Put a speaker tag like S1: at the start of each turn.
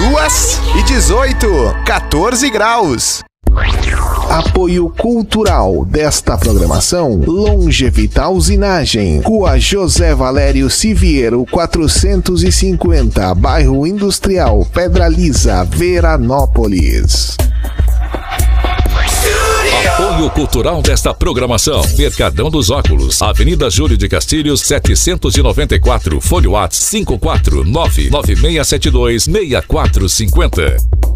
S1: 2h18, 14 graus.
S2: Apoio cultural desta programação: Longevita Usinagem, Rua José Valério Siviero 450, Bairro Industrial, Pedra Lisa, Veranópolis.
S3: Apoio cultural desta programação: Mercadão dos Óculos, Avenida Júlio de Castilhos 794, Folha Whats 54996726450.